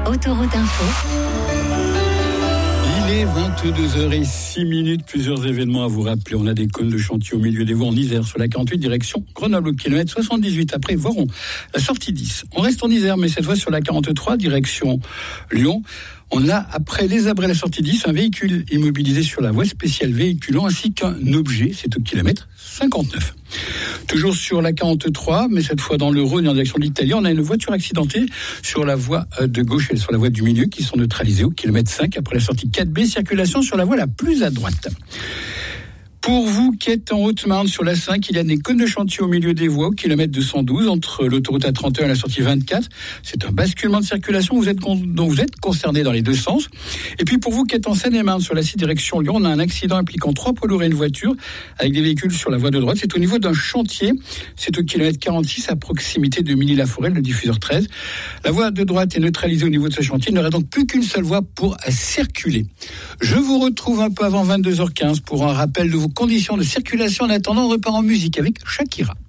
Autoroute Info. Il est 22h06, plusieurs événements à vous rappeler. On a des cônes de chantier au milieu des voies en Isère sur la 48 direction Grenoble au kilomètre 78. Après, Voiron, la sortie 10. On reste en Isère, mais cette fois sur la 43 direction Lyon. On a, après les abris à la sortie 10, un véhicule immobilisé sur la voie spéciale véhiculant ainsi qu'un objet. C'est au kilomètre 59. Toujours sur la 43, mais cette fois dans le Rhône en direction de l'Italie, on a une voiture accidentée sur la voie de gauche et sur la voie du milieu qui sont neutralisées au kilomètre 5 après la sortie 4B, circulation sur la voie la plus à droite. Pour vous qui êtes en Haute-Marne sur la 5, il y a des cônes de chantier au milieu des voies au kilomètre 212 entre l'autoroute A31 et la sortie 24. C'est un basculement de circulation dont vous êtes concerné dans les deux sens. Et puis pour vous qui êtes en Seine-et-Marne sur la 6 direction Lyon, on a un accident impliquant 3 poids lourds et une voiture avec des véhicules sur la voie de droite. C'est au niveau d'un chantier. C'est au kilomètre 46 à proximité de Milly-la-Forêt, le diffuseur 13. La voie de droite est neutralisée au niveau de ce chantier. Il n'y aurait donc plus qu'une seule voie pour circuler. Je vous retrouve un peu avant 22h15 pour un rappel de vos conditions de circulation. En attendant, on repart en musique avec Shakira.